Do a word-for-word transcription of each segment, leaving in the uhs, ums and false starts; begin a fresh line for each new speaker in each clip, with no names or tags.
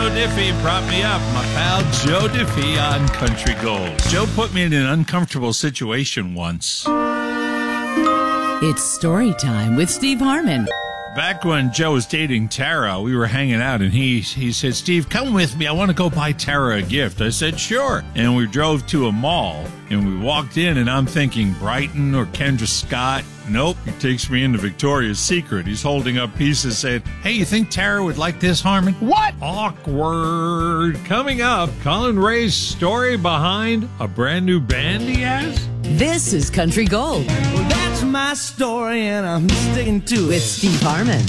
Joe Diffie brought me up. My pal Joe Diffie on Country Gold. Joe put me in an uncomfortable situation once.
It's story time with Steve Harmon.
Back when Joe was dating Tara, we were hanging out, and he he said, Steve, come with me. I want to go buy Tara a gift. I said, sure. And we drove to a mall, and we walked in, and I'm thinking Brighton or Kendra Scott. Nope, he takes me into Victoria's Secret. He's holding up pieces saying, hey, you think Tara would like this, Harmon?
What?
Awkward. Coming up, Colin Ray's story behind a brand new band he has.
This is Country Gold.
Well, that's my story, and I'm sticking to it.
With Steve Harmon.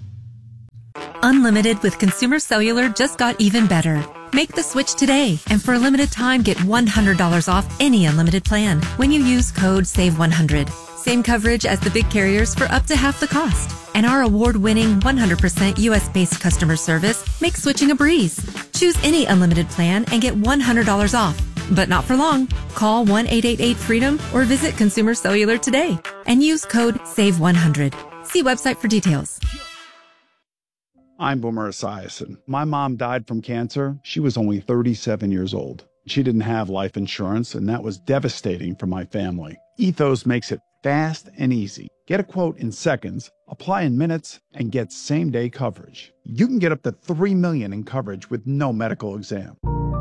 Unlimited with Consumer Cellular just got even better. Make the switch today, and for a limited time, get one hundred dollars off any unlimited plan when you use code save one hundred. Same coverage as the big carriers for up to half the cost. And our award-winning one hundred percent U S-based customer service makes switching a breeze. Choose any unlimited plan and get one hundred dollars off. But not for long. Call one eight eight eight freedom or visit Consumer Cellular today and use code save one hundred. See website for details.
I'm Boomer Esiason. My mom died from cancer. She was only thirty-seven years old. She didn't have life insurance, and that was devastating for my family. Ethos makes it fast and easy. Get a quote in seconds, apply in minutes, and get same-day coverage. You can get up to three million dollars in coverage with no medical exam.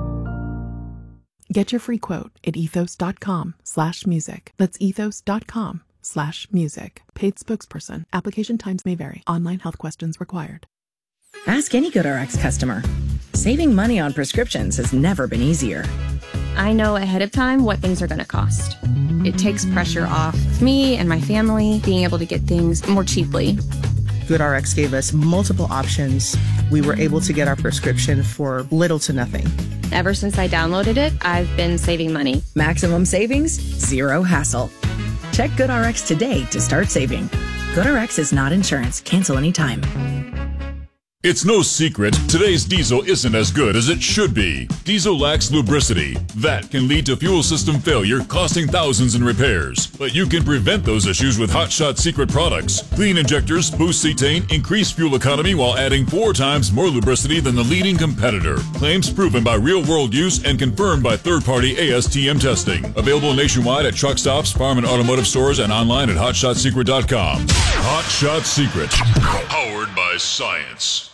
Get your free quote at ethos.com slash music. That's ethos.com slash music. Paid spokesperson. Application times may vary. Online health questions required.
Ask any GoodRx customer. Saving money on prescriptions has never been easier.
I know ahead of time what things are going to cost. It takes pressure off me and my family being able to get things more cheaply.
GoodRx gave us multiple options. We were able to get our prescription for little to nothing.
Ever since I downloaded it, I've been saving money.
Maximum savings, zero hassle. Check GoodRx today to start saving. GoodRx is not insurance. Cancel anytime.
It's no secret, today's diesel isn't as good as it should be. Diesel lacks lubricity. That can lead to fuel system failure, costing thousands in repairs. But you can prevent those issues with Hot Shot Secret products. Clean injectors boost cetane, increase fuel economy while adding four times more lubricity than the leading competitor. Claims proven by real-world use and confirmed by third-party A S T M testing. Available nationwide at truck stops, farm and automotive stores, and online at hot shot secret dot com. Hot Shot Secret. Powered by science.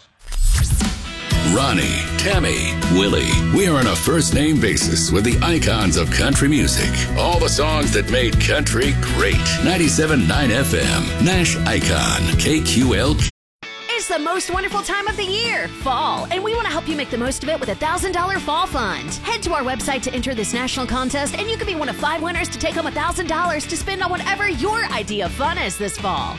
Ronnie, Tammy, Willie. We are on a first-name basis with the icons of country music. All the songs that made country great. ninety-seven point nine F M. Nash Icon. K Q L.
It's the most wonderful time of the year, fall, and we want to help you make the most of it with a one thousand dollars Fall Fund. Head to our website to enter this national contest, and you could be one of five winners to take home one thousand dollars to spend on whatever your idea of fun is this fall.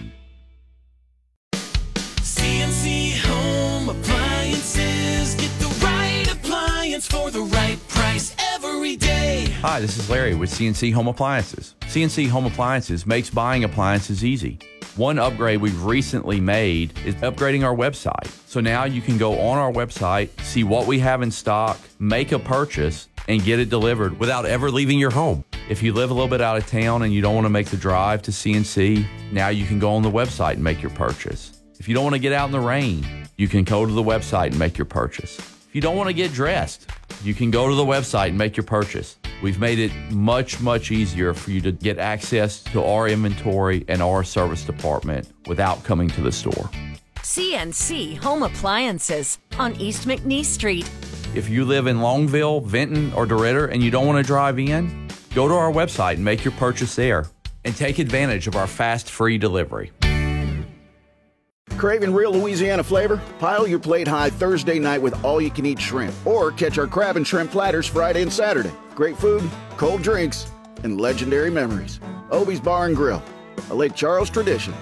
C N C Home Appliances. Get the right appliance for the right price every day.
Hi, this is Larry with C N C Home Appliances. C N C Home Appliances makes buying appliances easy. One upgrade we've recently made is upgrading our website. So now you can go on our website, see what we have in stock, make a purchase, and get it delivered without ever leaving your home. If you live a little bit out of town and you don't want to make the drive to C N C, now you can go on the website and make your purchase. If you don't want to get out in the rain, you can go to the website and make your purchase. If you don't want to get dressed, you can go to the website and make your purchase. We've made it much, much easier for you to get access to our inventory and our service department without coming to the store.
C N C Home Appliances on East McNeese Street.
If you live in Longville, Vinton, or DeRidder and you don't want to drive in, go to our website and make your purchase there and take advantage of our fast, free delivery.
Craving real Louisiana flavor? Pile your plate high Thursday night with all-you-can-eat shrimp. Or catch our crab and shrimp platters Friday and Saturday. Great food, cold drinks, and legendary memories. Obie's Bar and Grill, a Lake Charles tradition.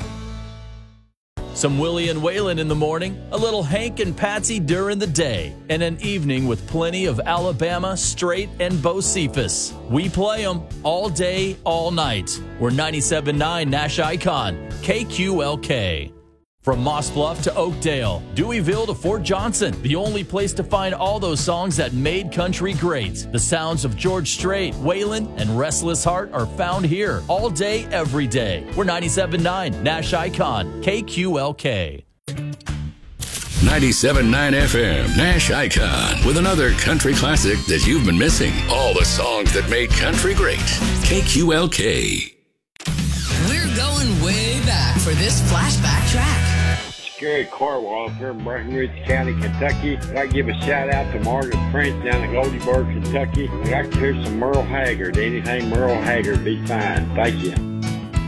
Some Willie and Waylon in the morning, a little Hank and Patsy during the day, and an evening with plenty of Alabama, Straight, and Bocephus. We play them all day, all night. We're ninety-seven point nine Nash Icon, K Q L K. From Moss Bluff to Oakdale, Deweyville to Fort Johnson, the only place to find all those songs that made country great. The sounds of George Strait, Waylon, and Restless Heart are found here all day, every day. We're ninety-seven point nine Nash Icon, K Q L K.
ninety-seven point nine F M, Nash Icon, with another country classic that you've been missing. All the songs that made country great. K Q L K.
We're going way back for this flashback track.
Gary Corwall here in Breckenridge County, Kentucky. I'd like to give a shout out to Margaret Prince down in Goldiesburg, Kentucky. We'd like to hear some Merle Haggard. Anything Merle Haggard be fine. Thank you.